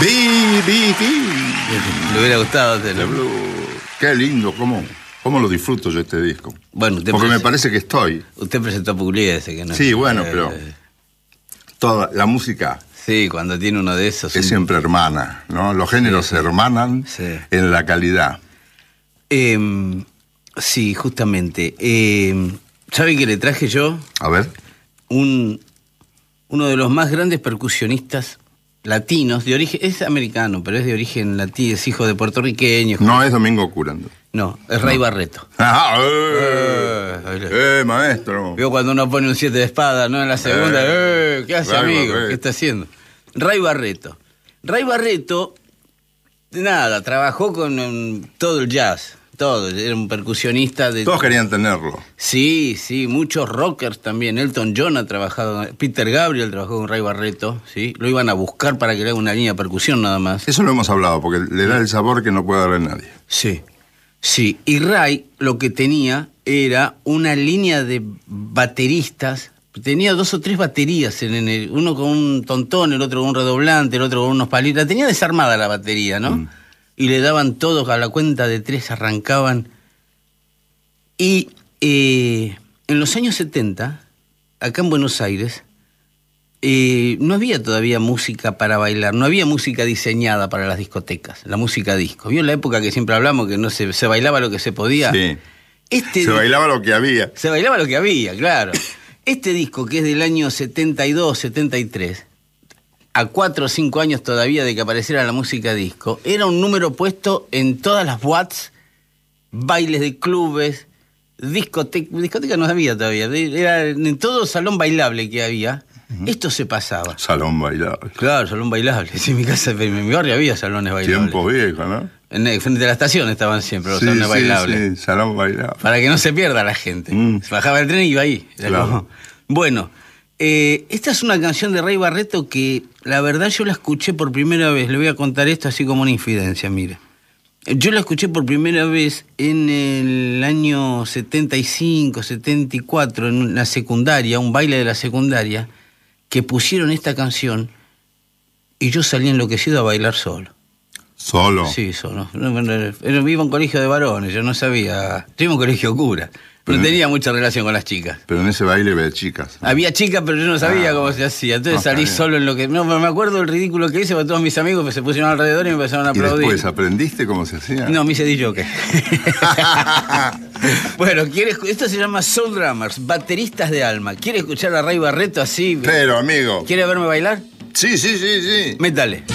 Le hubiera gustado hacerlo. Qué lindo, cómo lo disfruto yo este disco. Bueno, porque me parece que estoy. Usted presentó a Pugliese, que no. Sí, bueno, pero toda la música. Sí, cuando tiene uno de esos. Es siempre hermana, ¿no? Los géneros se hermanan en la calidad. Sí, justamente. ¿Sabe qué le traje yo? A ver. Uno de los más grandes percusionistas latinos, de origen, es americano, pero es de origen latino, es hijo de puertorriqueños. No es Domingo Curando. No, es Ray Barretto. Maestro. Veo cuando uno pone un 7 de espada, ¿no? En la segunda, ¿qué hace, amigo? ¿Qué está haciendo? Ray Barretto. Ray Barretto, nada, trabajó con todo el jazz. Todo, era un percusionista de... Todos querían tenerlo. Sí, muchos rockers también. Elton John ha trabajado, Peter Gabriel trabajó con Ray Barretto, ¿sí? Lo iban a buscar para que le haga una línea de percusión nada más. Eso lo hemos hablado, porque le da el sabor que no puede darle nadie. Sí. Y Ray lo que tenía era una línea de bateristas. Tenía 2 o 3 baterías, uno con un tontón, el otro con un redoblante, el otro con unos palitos. Tenía desarmada la batería, ¿no? Y le daban todos a la cuenta de 3, arrancaban. Y en los años 70, acá en Buenos Aires, no había todavía música para bailar, no había música diseñada para las discotecas, la música disco. ¿Vio la época que siempre hablamos que no se bailaba lo que se podía? Sí. Se bailaba lo que había. Se bailaba lo que había, claro. Este disco, que es del año 72, 73... a 4 o 5 años todavía de que apareciera la música disco, era un número puesto en todas las boîtes, bailes de clubes, discoteca no había todavía, era en todo salón bailable que había, esto se pasaba. Salón bailable. Claro, salón bailable. Sí, en mi casa, en mi barrio había salones bailables. Tiempo viejo, ¿no? Frente a la estación estaban siempre los salones bailables. Sí, salón bailable. Para que no se pierda la gente. Se bajaba el tren y iba ahí. Claro. Bueno, esta es una canción de Ray Barretto que la verdad yo la escuché por primera vez. Le voy a contar esto así como una infidencia, mire. Yo la escuché por primera vez en el año 75, 74, en la secundaria, un baile de la secundaria, que pusieron esta canción y yo salí enloquecido a bailar solo. ¿Solo? Sí, solo. Iba a un colegio de varones, yo no sabía. Yo iba a un colegio cura. No tenía mucha relación con las chicas. Pero en ese baile había chicas. Había chicas, pero yo no sabía cómo se hacía. Entonces salí solo en lo que... No, me acuerdo del ridículo que hice, porque todos mis amigos se pusieron alrededor y me empezaron a aplaudir. ¿Y después aprendiste cómo se hacía? No, me hice DJ. Bueno, esto se llama Soul Drummers, bateristas de alma. ¿Quiere escuchar a Ray Barretto así? Pero, amigo. ¿Quiere verme bailar? Sí. Métale.